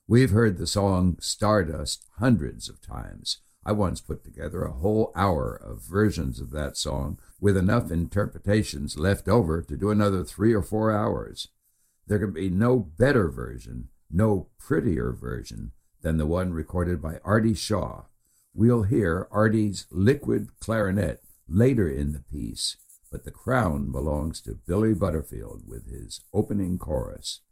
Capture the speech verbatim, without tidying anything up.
We've heard the song Stardust hundreds of times. I once put together a whole hour of versions of that song with enough interpretations left over to do another three or four hours. There can be no better version, no prettier version than the one recorded by Artie Shaw. We'll hear Artie's liquid clarinet later in the piece, but the crown belongs to Billy Butterfield with his opening chorus.